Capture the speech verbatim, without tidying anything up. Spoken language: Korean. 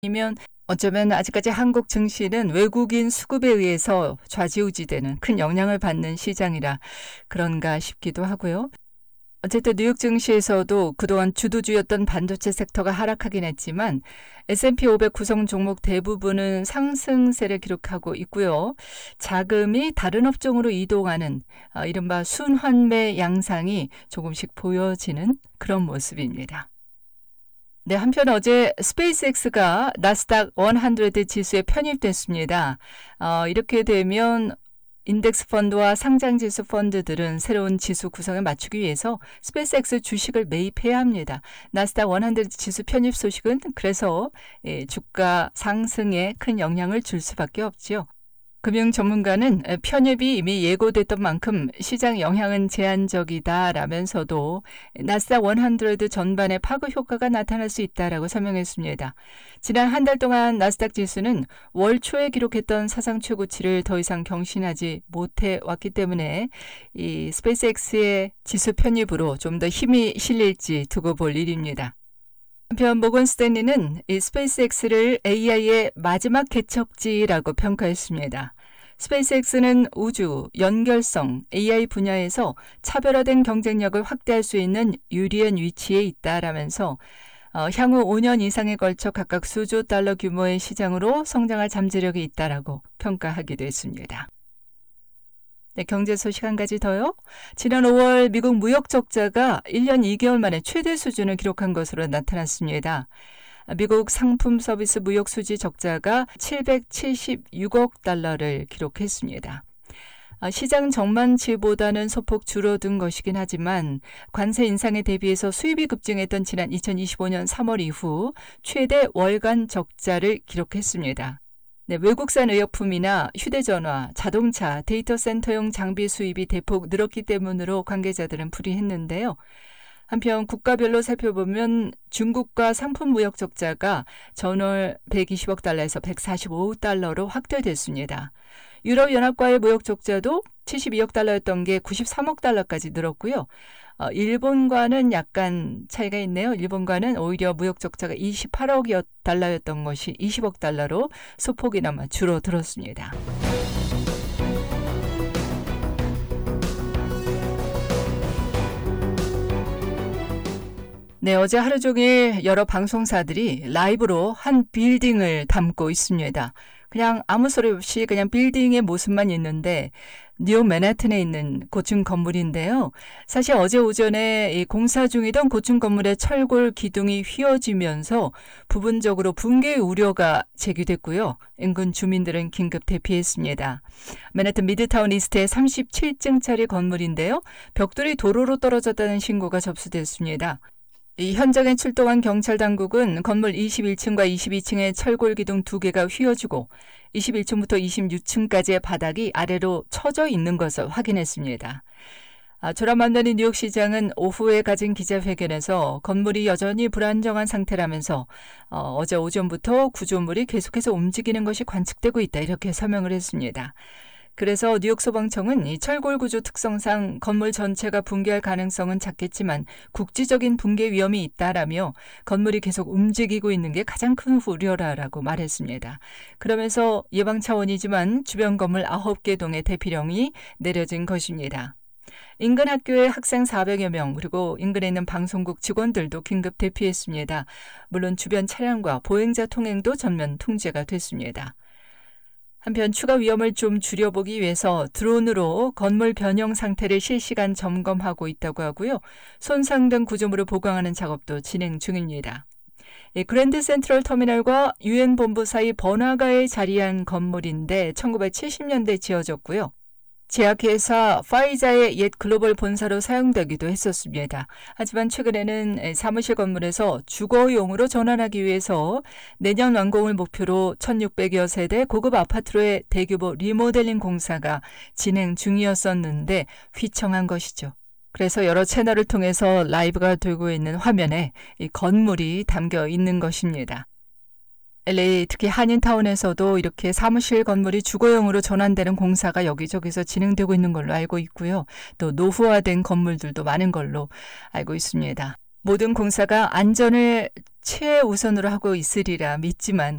이면 어쩌면 아직까지 한국 증시는 외국인 수급에 의해서 좌지우지되는 큰 영향을 받는 시장이라 그런가 싶기도 하고요. 어쨌든 뉴욕 증시에서도 그동안 주도주였던 반도체 섹터가 하락하긴 했지만 에스 앤 피 오백 구성 종목 대부분은 상승세를 기록하고 있고요. 자금이 다른 업종으로 이동하는 어, 이른바 순환매 양상이 조금씩 보여지는 그런 모습입니다. 네, 한편 어제 스페이스X가 나스닥 백 지수에 편입됐습니다. 어, 이렇게 되면 인덱스 펀드와 상장지수 펀드들은 새로운 지수 구성에 맞추기 위해서 스페이스X 주식을 매입해야 합니다. 나스닥 백 지수 편입 소식은 그래서 주가 상승에 큰 영향을 줄 수밖에 없지요. 금융 전문가는 편입이 이미 예고됐던 만큼 시장 영향은 제한적이다라면서도 나스닥 백 전반에 파급 효과가 나타날 수 있다라고 설명했습니다. 지난 한 달 동안 나스닥 지수는 월 초에 기록했던 사상 최고치를 더 이상 경신하지 못해 왔기 때문에 이 스페이스X의 지수 편입으로 좀 더 힘이 실릴지 두고 볼 일입니다. 한편 모건 스탠리는 이 스페이스X를 에이아이의 마지막 개척지라고 평가했습니다. 스페이스X는 우주, 연결성, 에이아이 분야에서 차별화된 경쟁력을 확대할 수 있는 유리한 위치에 있다라면서 어, 향후 오 년 이상에 걸쳐 각각 수조 달러 규모의 시장으로 성장할 잠재력이 있다라고 평가하기도 했습니다. 네, 경제 소식 한 가지 더요. 지난 오월 미국 무역 적자가 일 년 이 개월 만에 최대 수준을 기록한 것으로 나타났습니다. 미국 상품 서비스 무역 수지 적자가 칠백칠십육억 달러를 기록했습니다. 시장 전망치보다는 소폭 줄어든 것이긴 하지만 관세 인상에 대비해서 수입이 급증했던 지난 이천이십오 년 삼월 이후 최대 월간 적자를 기록했습니다. 네, 외국산 의약품이나 휴대전화, 자동차, 데이터 센터용 장비 수입이 대폭 늘었기 때문으로 관계자들은 불이했는데요. 한편 국가별로 살펴보면 중국과 상품 무역 적자가 전월 백이십억 달러에서 백사십오억 달러로 확대됐습니다. 유럽연합과의 무역 적자도 칠십이억 달러였던 게 구십삼억 달러까지 늘었고요. 어, 일본과는 약간 차이가 있네요. 일본과는 오히려 무역 적자가 이십팔억 달러였던 것이 이십억 달러로 소폭이나마 줄어들었습니다. 네, 어제 하루 종일 여러 방송사들이 라이브로 한 빌딩을 담고 있습니다. 그냥 아무 소리 없이 그냥 빌딩의 모습만 있는데 뉴욕 맨해튼에 있는 고층 건물인데요. 사실 어제 오전에 이 공사 중이던 고층 건물의 철골 기둥이 휘어지면서 부분적으로 붕괴 우려가 제기됐고요. 인근 주민들은 긴급 대피했습니다. 맨해튼 미드타운 이스트의 삼십칠 층짜리 건물인데요. 벽돌이 도로로 떨어졌다는 신고가 접수됐습니다. 이 현장에 출동한 경찰 당국은 건물 이십일 층과 이십이 층의 철골 기둥 두 개가 휘어지고 이십일 층부터 이십육 층까지의 바닥이 아래로 처져 있는 것을 확인했습니다. 아, 조란 만다니 뉴욕시장은 오후에 가진 기자회견에서 건물이 여전히 불안정한 상태라면서 어, 어제 오전부터 구조물이 계속해서 움직이는 것이 관측되고 있다 이렇게 설명을 했습니다. 그래서 뉴욕 소방청은 이 철골 구조 특성상 건물 전체가 붕괴할 가능성은 작겠지만 국지적인 붕괴 위험이 있다라며 건물이 계속 움직이고 있는 게 가장 큰 우려라라고 말했습니다. 그러면서 예방 차원이지만 주변 건물 아홉 개 동의 대피령이 내려진 것입니다. 인근 학교의 학생 사백여 명 그리고 인근에 있는 방송국 직원들도 긴급 대피했습니다. 물론 주변 차량과 보행자 통행도 전면 통제가 됐습니다. 한편 추가 위험을 좀 줄여보기 위해서 드론으로 건물 변형 상태를 실시간 점검하고 있다고 하고요. 손상된 구조물을 보강하는 작업도 진행 중입니다. 그랜드 센트럴 터미널과 유엔 본부 사이 번화가에 자리한 건물인데 천구백칠십 년대 지어졌고요. 제약회사 파이자의 옛 글로벌 본사로 사용되기도 했었습니다. 하지만 최근에는 사무실 건물에서 주거용으로 전환하기 위해서 내년 완공을 목표로 천육백여 세대 고급 아파트로의 대규모 리모델링 공사가 진행 중이었었는데 휘청한 것이죠. 그래서 여러 채널을 통해서 라이브가 되고 있는 화면에 이 건물이 담겨 있는 것입니다. 엘에이 특히 한인타운에서도 이렇게 사무실 건물이 주거용으로 전환되는 공사가 여기저기서 진행되고 있는 걸로 알고 있고요. 또 노후화된 건물들도 많은 걸로 알고 있습니다. 모든 공사가 안전을 최우선으로 하고 있으리라 믿지만